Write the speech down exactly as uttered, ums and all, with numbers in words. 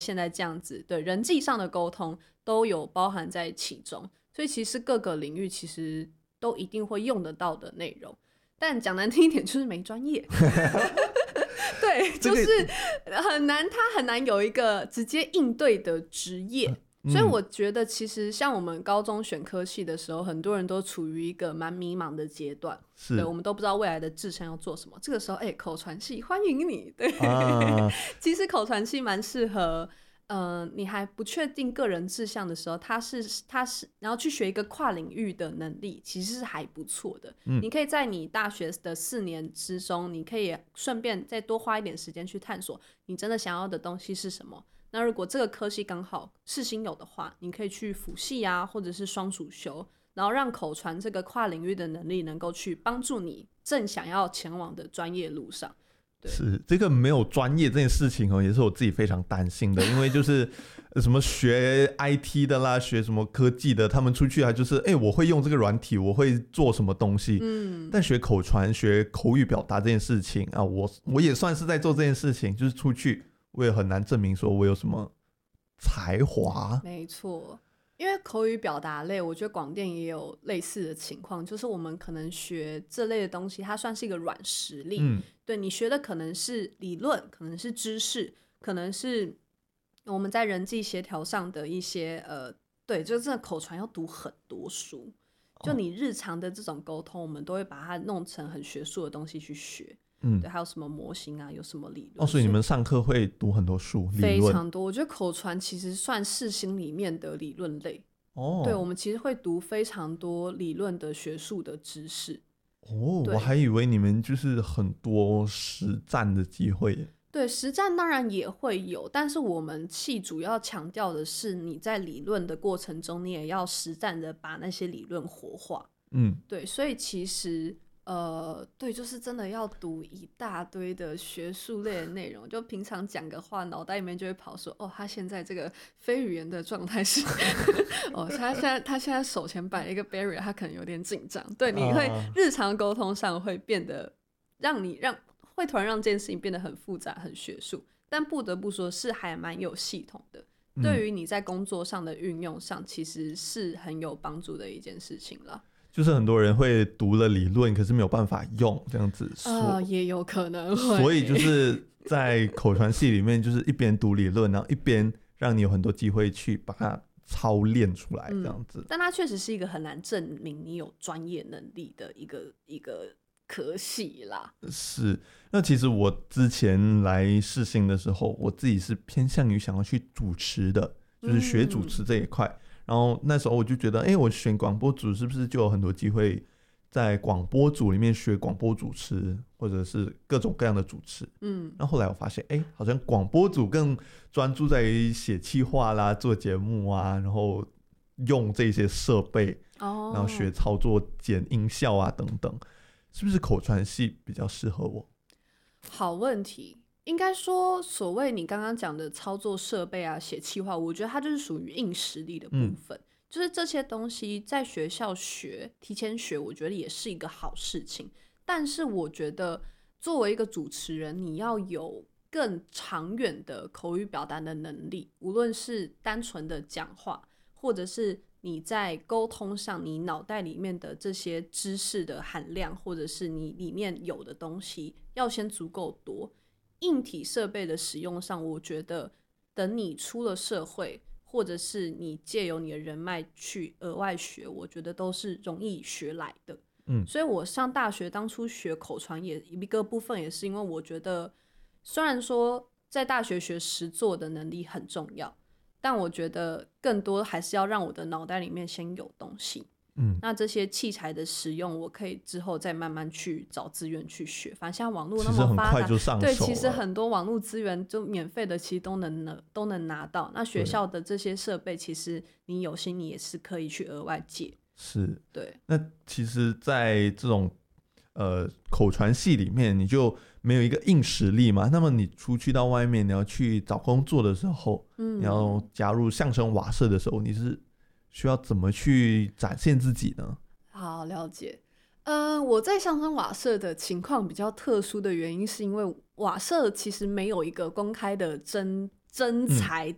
现在这样子对人际上的沟通都有包含在其中，所以其实各个领域其实都一定会用得到的内容，但讲难听一点就是没专业对，就是很难，他很难有一个直接应对的职业、嗯、所以我觉得其实像我们高中选科系的时候，很多人都处于一个蛮迷茫的阶段，对，我们都不知道未来的志向要做什么，这个时候哎、欸，口传系欢迎你，对、啊、其实口传系蛮适合呃，你还不确定个人志向的时候，他是他是然后去学一个跨领域的能力，其实是还不错的、嗯、你可以在你大学的四年之中，你可以顺便再多花一点时间去探索你真的想要的东西是什么。那如果这个科系刚好世新有的话，你可以去辅系啊，或者是双主修，然后让口传这个跨领域的能力能够去帮助你正想要前往的专业路上。 是这个没有专业这件事情、哦、也是我自己非常担心的，因为就是什么学 I T 的啦，学什么科技的，他们出去啊就是哎、欸，我会用这个软体，我会做什么东西、嗯、但学口传学口语表达这件事情啊，我我也算是在做这件事情，就是出去我也很难证明说我有什么才华。 没错，因为口语表达类我觉得广电也有类似的情况，就是我们可能学这类的东西它算是一个软实力、嗯、对，你学的可能是理论，可能是知识，可能是我们在人际协调上的一些呃，对，就真的口传要读很多书，就你日常的这种沟通我们都会把它弄成很学术的东西去学，嗯，对，还有什么模型啊，有什么理论。 哦，所以你们上课会读很多书， 非常多。我觉得口传其实算世新里面的理论类。哦，对，我们其实会读非常多理论的学术的知识。 哦，我还以为你们就是很多实战的机会耶。 对，实战当然也会有，但是我们系主要强调的是你在理论的过程中，你也要实战的把那些理论活化。嗯，对，所以其实呃，对，就是真的要读一大堆的学术类的内容，就平常讲个话，脑袋里面就会跑说，哦，他现在这个非语言的状态是，哦，他现在他现在手前摆了一个 barrier， 他可能有点紧张。对，你会日常沟通上会变得让你让会突然让这件事情变得很复杂、很学术，但不得不说是还蛮有系统的。嗯、对于你在工作上的运用上，其实是很有帮助的一件事情了。 就是很多人会读了理论可是没有办法用这样子说、 呃、也有可能会， 所以就是在口传系里面就是一边读理论，然后一边让你有很多机会去把它操练出来这样子、嗯、 但它确实是一个很难证明你有专业能力的一个一个科系啦。 是，那其实我之前来世新的时候，我自己是偏向于想要去主持的，就是学主持这一块、嗯，然后那时候我就觉得哎、欸，我选广播组是不是就有很多机会在广播组里面学广播主持或者是各种各样的主持。嗯，然后后来我发现哎、欸，好像广播组更专注在于写企划啦，做节目啊，然后用这些设备、哦、然后学操作剪音效啊等等，是不是口传系比较适合我？ 好问题，应该说所谓你刚刚讲的操作设备啊，写企划，我觉得它就是属于硬实力的部分、嗯、就是这些东西在学校学提前学我觉得也是一个好事情，但是我觉得作为一个主持人你要有更长远的口语表达的能力，无论是单纯的讲话，或者是你在沟通上你脑袋里面的这些知识的含量，或者是你里面有的东西要先足够多。硬体设备的使用上，我觉得等你出了社会，或者是你借由你的人脉去额外学，我觉得都是容易学来的。嗯，所以我上大学当初学口传也一个部分也是因为我觉得虽然说在大学学实作的能力很重要，但我觉得更多还是要让我的脑袋里面先有东西。嗯，那这些器材的使用我可以之后再慢慢去找资源去学，反正现在网络那么发达， 其实很快就上手了。 对，其实很多网络资源就免费的其实都能都能拿到，那学校的这些设备其实你有心你也是可以去额外借。 是， 对。 那其实在这种呃口传系里面你就没有一个硬实力嘛，那么你出去到外面你要去找工作的时候、嗯、你要加入相声瓦舍的时候，你是需要怎么去展现自己呢？ 好，了解。呃，我在相声瓦舍的情况比较特殊的原因是因为瓦舍其实没有一个公开的征征才